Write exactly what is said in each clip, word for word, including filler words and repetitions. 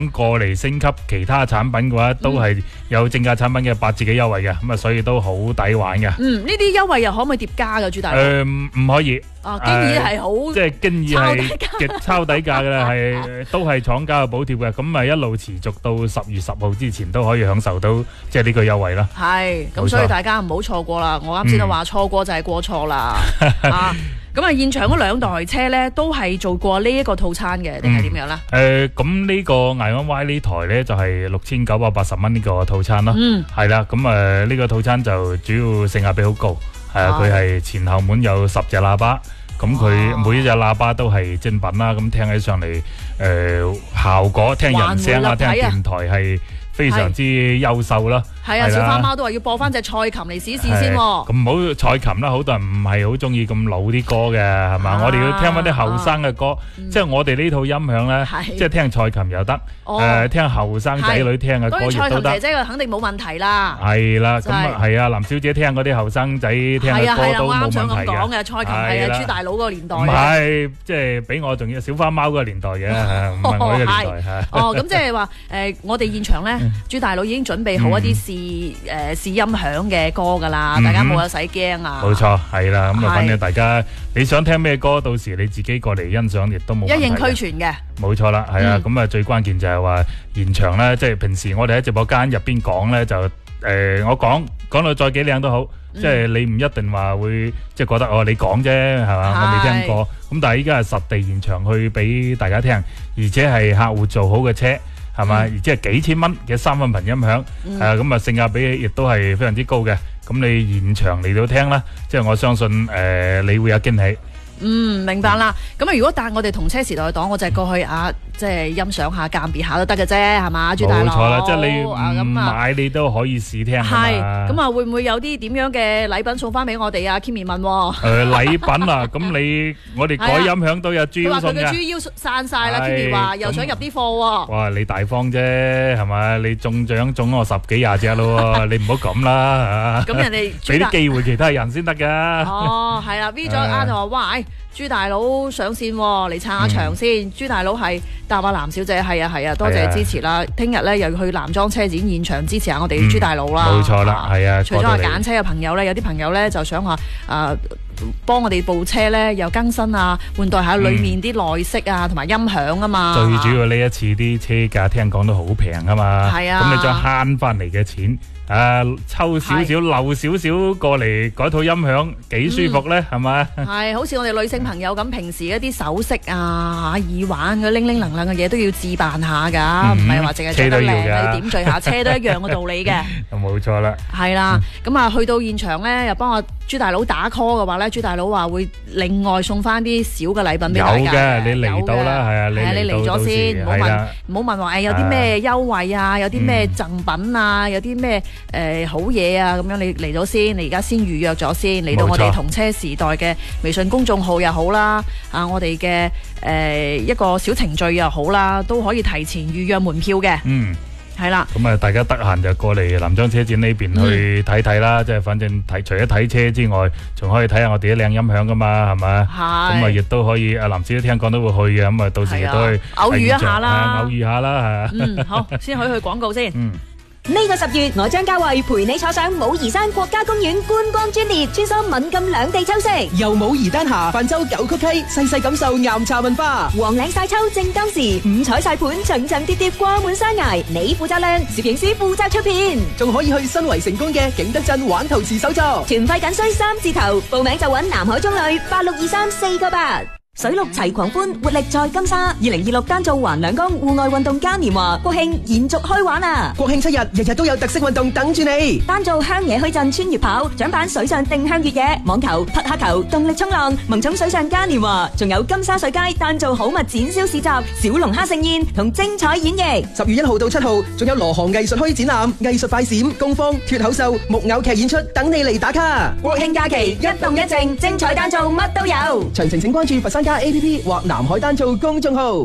過嚟升級其他產品嘅話，都係有正價產品嘅八折嘅優惠嘅，咁啊，所以都好抵玩嘅。 嗯，呢啲優惠又可唔可以疊加㗎，朱大佬？ 誒，唔可以。 啊，經已係好， 即係經已係極抄底價嘅啦，係都係廠家嘅補貼嘅，咁咪一路持續到十月十號之前都可以享受到即係呢個優惠啦。 係，咁所以大家唔好錯過啦。我啱先都話錯過就係過錯啦。啊，咁啊，現場嗰兩台車咧都係做過呢一個套餐嘅，定係點樣咧？ 誒，咁呢個艾安 Y 呢台咧就係六千九百八十蚊呢個套餐咯。嗯，係啦，咁誒呢個套餐就主要性價比好高。係啊，佢係前後門有十隻喇叭，咁佢每一隻喇叭都係正品啦，咁聽起上嚟誒效果，聽人聲啊，聽電台係非常之優秀啦。係啊，小花貓都話要播翻隻蔡琴嚟試試先。咁唔好蔡琴啦，好多人唔係好中意咁老啲歌嘅，係嘛？我哋要聽翻啲後生嘅歌，即係我哋呢套音響咧，即係聽蔡琴又得，誒聽後生仔女聽嘅歌亦都得。蔡琴姐姐嘅肯定冇問題啦。係啦，咁啊係啊，林小姐聽嗰啲後生仔聽嘅歌都冇問題嘅。係啊係啊，我啱想咁講嘅，蔡琴係啊朱大佬嗰個年代。唔係，即係比我仲要小花貓嗰個年代嘅，唔係我呢個年代嚇。哦，咁即係話誒，我哋現場咧，朱大佬已經準備好一啲試誒試音響嘅歌噶啦，大家冇得使驚啊！冇錯，係啦，咁啊，反正大家你想聽咩歌，到時你自己過嚟欣賞，亦都冇問題。一應俱全嘅。冇錯啦，係啊，咁啊最關鍵就係話現場咧，即係平時我哋喺直播間入邊講咧，就誒我講講到再幾靚都好，即係你唔一定話會即係覺得哦你講啫係嘛，我未聽過，咁但係依家係實地現場去俾大家聽，而且係客戶做好嘅車。係嘛，而即係幾千蚊嘅三分頻音響，誒咁啊性價比亦都係非常之高嘅。咁你現場嚟到聽啦，即係我相信誒你會有驚喜。嗯，明白啦。咁啊，如果帶我哋同車時代嘅檔，我就係過去啊，即係欣賞下、鑑別下都得嘅啫，係嘛，朱大佬。冇錯啦，即係你唔買你都可以試聽。係，咁啊，會唔會有啲點樣嘅禮品送翻俾我哋啊 ？Kimi 問。誒，禮品啊，咁你我哋改音響都有豬腰送嘅。佢話佢嘅豬腰散晒啦 ，Kimi 話又想入啲貨喎。哇，你大方啫，係咪？你中獎中我十幾廿隻咯，你唔好咁啦嚇。咁人哋俾啲機會其他人先得㗎。哦，係啦 ，V 咗啱就話哇，朱大佬上線嚟撐下場先。朱大佬係答阿藍小姐，係啊係啊，多謝支持啦。聽日咧又去男裝車展現場支持下我哋朱大佬啦。冇錯啦，係啊。除咗話揀車嘅朋友咧，有啲朋友咧就想話誒幫我哋部車咧又更新啊，換代下裏面啲內飾啊，同埋音響啊嘛。最主要呢一次啲車價聽講都好平啊嘛。係啊。咁你將慳翻嚟嘅錢。誒，抽少少漏少少過嚟改套音響，幾舒服咧，係咪？係，好似我哋女性朋友咁，平時一啲首飾啊、耳環嗰拎拎能量嘅嘢都要置辦下噶，唔係話淨係着得靚，你點綴下車都一樣嘅道理嘅。冇錯啦。係啦，咁啊，去到現場咧，又幫我朱大佬打 call 嘅話咧，朱大佬話會另外送翻啲小嘅禮品俾大家。有嘅，你嚟到啦，係啊，你嚟咗先，唔好問，唔好問話誒有啲咩優惠啊，有啲咩贈品啊，有啲咩。誒、呃、好嘢啊！咁樣你嚟咗先，你而家先預約咗先，嚟到我哋同車時代嘅微信公眾號又好啦，啊我哋嘅誒一個小程序又好啦，都可以提前預約門票嘅。嗯，係啦。咁啊，大家得閒就過嚟南莊車展呢邊去睇睇啦，即係、嗯、反正睇除咗睇車之外，仲可以睇下我哋啲靚音響噶嘛，係咪？係。咁啊，亦都可以啊，男士都聽講都會去嘅，咁啊，到時亦都去偶遇一下啦，偶遇下啦，係。嗯，好，先去去廣告先。嗯。 呢個十月，我張家慧陪你坐上武夷山國家公園觀光專列，穿梭敏感兩地秋色， 由武夷丹霞泛舟九曲溪，細細感受岩茶文化。 黃嶺晒秋正當時，五彩晒盤層層疊疊掛滿山崖，你負責亮，攝影師負責出片， 仲可以去新圍成功嘅景德鎮玩陶瓷手作。 團費僅需三字頭，報名就揾南海中旅八六二三四個八。水陸齊狂歡，活力在金沙。二零二六丹灶環兩江戶外運動嘉年華，國慶延續開玩啊！ 國慶七日，日日都有特色運動等住你。 丹灶鄉野墟鎮穿越跑，獎板水上定向越野，網球、匹克球、動力衝浪，萌寵水上嘉年華，仲有金沙水街丹灶好物展銷市集、小龍蝦盛宴同精彩演繹。 十月一號到七號，仲有羅河藝術墟展覽、藝術快閃、工坊、脫口秀、木偶劇演出等你嚟打卡。 國慶假期一動一靜，精彩丹灶乜都有。 詳情請關注佛山家 A P P 或南海丹灶公眾號。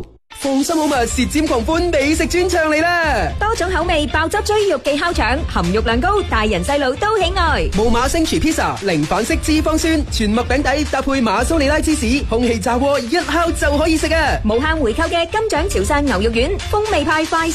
放心好物舌尖狂歡美食專場嚟啦！ 多種口味爆汁追肉記烤腸，含肉量高，大人細路都喜愛。 木馬星廚 pizza 零反式脂肪酸，全麥餅底搭配馬蘇里拉芝士，空氣炸鍋一烤就可以食啊！ 無限回購嘅金獎潮汕牛肉丸，風味派快